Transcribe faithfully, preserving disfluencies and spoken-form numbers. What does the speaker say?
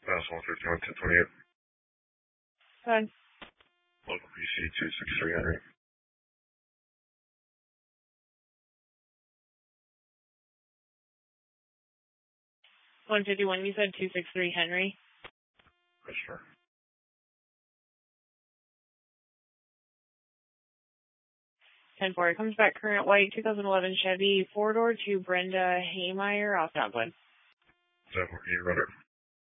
Pass one fifty-one, ten twenty-eight. Go ahead. Local P C two six three Henry. one fifty-one, you said two six three Henry? Yes, sir. ten four, it comes back current white two thousand eleven Chevy four-door to Brenda Haymeyer off Dogwood. Is that what you run it?